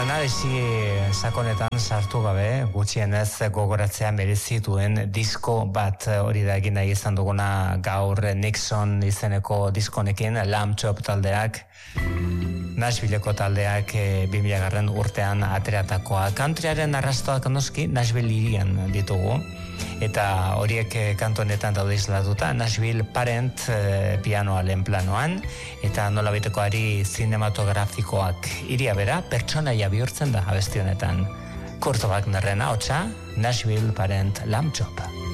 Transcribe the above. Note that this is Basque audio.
analisi sakonetan sartu gabe, gutxienez gogoratzea merezi duen disko bat, hori da egin nahi izan duguna gaur Nixon izeneko diskonekin, Lamb Chop taldeak, Nashvilleko taldeak 2000 urtean ateratakoa. Countryaren arrastoak noski Nashville hirian ditugu, eta horiek kantu honetan daude islatuta, Nashville Parent pianoa lehen planoan, eta nolabaitekoari zinematografikoak hiria bera pertsonaia bihurtzen da abesti honetan. Kurt Wagnerren ahotsa, Nashville Parent Lamb Chop.